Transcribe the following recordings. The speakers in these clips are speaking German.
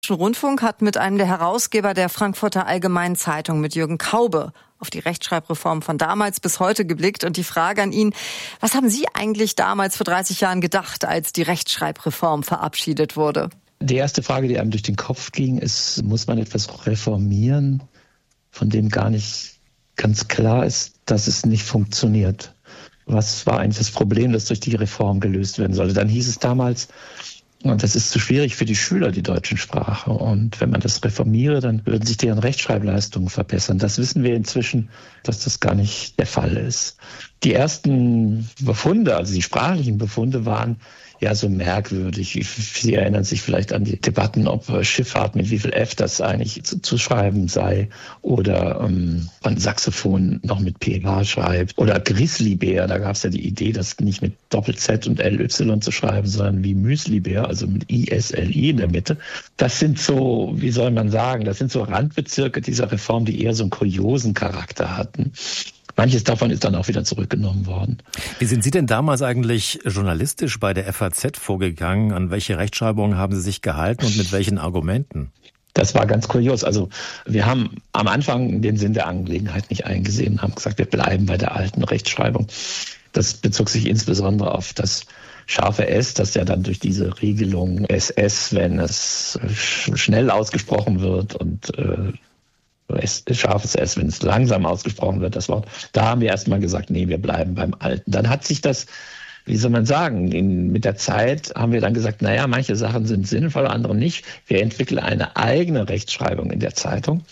Rundfunk hat mit einem der Herausgeber der Frankfurter Allgemeinen Zeitung, mit Jürgen Kaube, auf die Rechtschreibreform von damals bis heute geblickt. Und die Frage an ihn: Was haben Sie eigentlich damals vor 30 Jahren gedacht, als die Rechtschreibreform verabschiedet wurde? Die erste Frage, die einem durch den Kopf ging, ist, muss man etwas reformieren, von dem gar nicht ganz klar ist, dass es nicht funktioniert? Was war eigentlich das Problem, das durch die Reform gelöst werden sollte? Dann hieß es damals, und das ist zu schwierig für die Schüler, die deutsche Sprache. Und wenn man das reformiere, dann würden sich deren Rechtschreibleistungen verbessern. Das wissen wir inzwischen, dass das gar nicht der Fall ist. Die ersten Befunde, also die sprachlichen Befunde, waren ja so merkwürdig. Sie erinnern sich vielleicht an die Debatten, ob Schifffahrt mit wie viel F das eigentlich zu schreiben sei, oder man Saxophon noch mit PH schreibt, oder Grizzlybär. Da gab es ja die Idee, das nicht mit Doppel-Z und LY zu schreiben, sondern wie Müslibär, also mit ISLI in der Mitte. Das sind so, wie soll man sagen, das sind so Randbezirke dieser Reform, die eher so einen kuriosen Charakter hatten. Manches davon ist dann auch wieder zurückgenommen worden. Wie sind Sie denn damals eigentlich journalistisch bei der FAZ vorgegangen? An welche Rechtschreibung haben Sie sich gehalten und mit welchen Argumenten? Das war ganz kurios. Also wir haben am Anfang den Sinn der Angelegenheit nicht eingesehen, haben gesagt, wir bleiben bei der alten Rechtschreibung. Das bezog sich insbesondere auf das scharfe S, das ja dann durch diese Regelung SS, wenn es schnell ausgesprochen wird, und scharfes S, wenn es langsam ausgesprochen wird, das Wort. Da haben wir erstmal gesagt, nee, wir bleiben beim Alten. Dann hat sich das, wie soll man sagen, mit der Zeit haben wir dann gesagt, naja, manche Sachen sind sinnvoll, andere nicht. Wir entwickeln eine eigene Rechtschreibung in der Zeitung.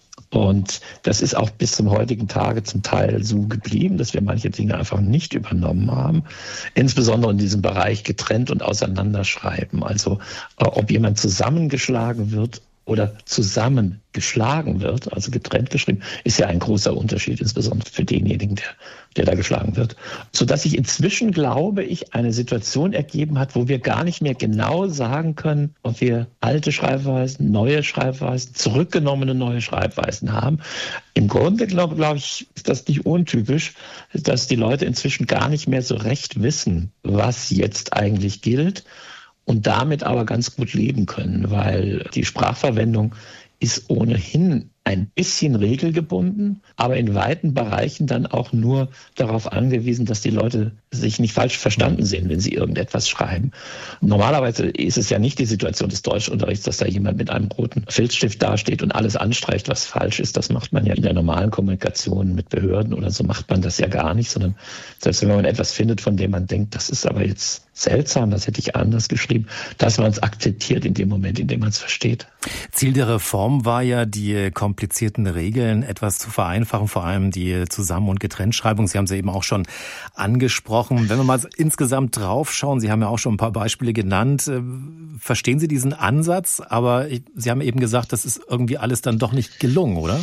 Und das ist auch bis zum heutigen Tage zum Teil so geblieben, dass wir manche Dinge einfach nicht übernommen haben. Insbesondere in diesem Bereich getrennt und auseinanderschreiben. Also ob jemand zusammengeschlagen wird oder zusammengeschlagen wird, also getrennt geschrieben, ist ja ein großer Unterschied, insbesondere für denjenigen, der da geschlagen wird. Sodass sich inzwischen, glaube ich, eine Situation ergeben hat, wo wir gar nicht mehr genau sagen können, ob wir alte Schreibweisen, neue Schreibweisen, zurückgenommene neue Schreibweisen haben. Im Grunde, glaube ich, ist das nicht untypisch, dass die Leute inzwischen gar nicht mehr so recht wissen, was jetzt eigentlich gilt, und damit aber ganz gut leben können, weil die Sprachverwendung ist ohnehin ein bisschen regelgebunden, aber in weiten Bereichen dann auch nur darauf angewiesen, dass die Leute sich nicht falsch verstanden sehen, wenn sie irgendetwas schreiben. Normalerweise ist es ja nicht die Situation des Deutschunterrichts, dass da jemand mit einem roten Filzstift dasteht und alles anstreicht, was falsch ist. Das macht man ja in der normalen Kommunikation mit Behörden oder so, macht man das ja gar nicht, sondern selbst wenn man etwas findet, von dem man denkt, das ist aber jetzt seltsam, das hätte ich anders geschrieben, dass man es akzeptiert in dem Moment, in dem man es versteht. Ziel der Reform war ja, die komplizierten Regeln etwas zu vereinfachen, vor allem die Zusammen- und Getrenntschreibung. Sie haben sie eben auch schon angesprochen. Wenn wir mal insgesamt draufschauen, Sie haben ja auch schon ein paar Beispiele genannt. Verstehen Sie diesen Ansatz? Aber Sie haben eben gesagt, das ist irgendwie alles dann doch nicht gelungen, oder?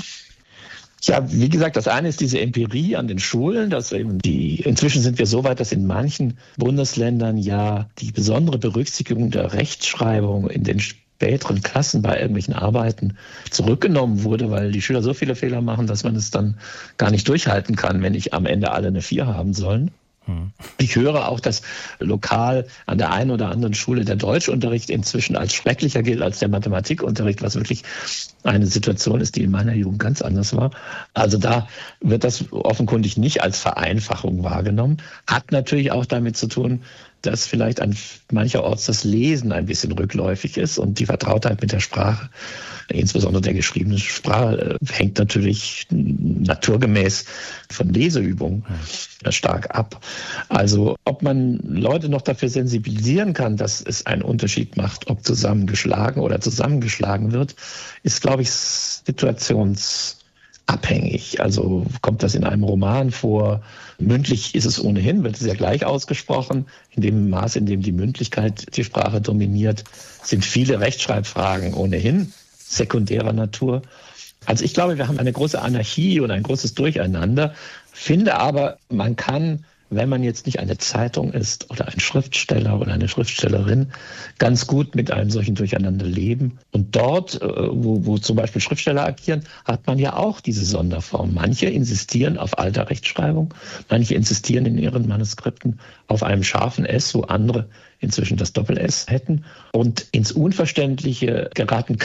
Ja, wie gesagt, das eine ist diese Empirie an den Schulen, dass eben inzwischen sind wir so weit, dass in manchen Bundesländern ja die besondere Berücksichtigung der Rechtschreibung in den späteren Klassen bei irgendwelchen Arbeiten zurückgenommen wurde, weil die Schüler so viele Fehler machen, dass man es dann gar nicht durchhalten kann, wenn nicht am Ende alle eine 4 haben sollen. Ich höre auch, dass lokal an der einen oder anderen Schule der Deutschunterricht inzwischen als schrecklicher gilt als der Mathematikunterricht, was wirklich eine Situation ist, die in meiner Jugend ganz anders war. Also da wird das offenkundig nicht als Vereinfachung wahrgenommen. Hat natürlich auch damit zu tun, dass vielleicht an mancherorts das Lesen ein bisschen rückläufig ist und die Vertrautheit mit der Sprache, insbesondere der geschriebenen Sprache, hängt natürlich naturgemäß von Leseübungen stark ab. Also ob man Leute noch dafür sensibilisieren kann, dass es einen Unterschied macht, ob zusammengeschlagen oder zusammengeschlagen wird, ist, glaube ich, situationsabhängig. Also kommt das in einem Roman vor? Mündlich ist es ohnehin, wird es ja gleich ausgesprochen. In dem Maß, in dem die Mündlichkeit die Sprache dominiert, sind viele Rechtschreibfragen ohnehin sekundärer Natur. Also ich glaube, wir haben eine große Anarchie und ein großes Durcheinander. Finde aber, man kann, wenn man jetzt nicht eine Zeitung ist oder ein Schriftsteller oder eine Schriftstellerin, ganz gut mit einem solchen Durcheinander leben. Und dort, wo zum Beispiel Schriftsteller agieren, hat man ja auch diese Sonderform. Manche insistieren auf alter Rechtschreibung, manche insistieren in ihren Manuskripten auf einem scharfen S, wo andere inzwischen das Doppel-S hätten. Und ins Unverständliche geraten